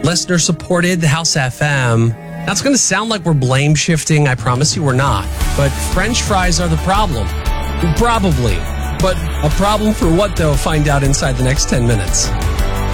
listener supported House FM. That's going to sound like we're blame shifting. I promise you we're not. But French fries are the problem. Probably. But a problem for what, though? Find out inside the next 10 minutes.